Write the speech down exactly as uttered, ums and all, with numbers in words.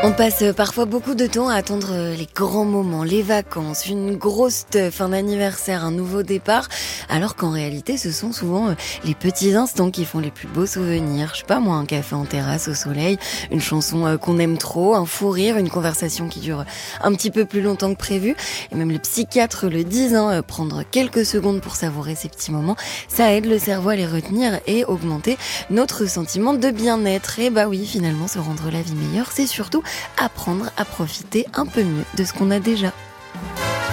On passe parfois beaucoup de temps à attendre les grands moments, les vacances, une grosse teuf, un anniversaire, un nouveau départ, alors qu'en réalité ce sont souvent les petits instants qui font les plus beaux souvenirs. Je sais pas moi, un café en terrasse au soleil, une chanson qu'on aime trop, un fou rire, une conversation qui dure un petit peu plus longtemps que prévu. Et même les psychiatres le disent, hein, prendre quelques secondes pour savourer ces petits moments, ça aide le cerveau à les retenir et augmenter notre sentiment de bien-être. Et bah oui, finalement, se rendre la vie meilleure, c'est surtout apprendre à profiter un peu mieux de ce qu'on a déjà.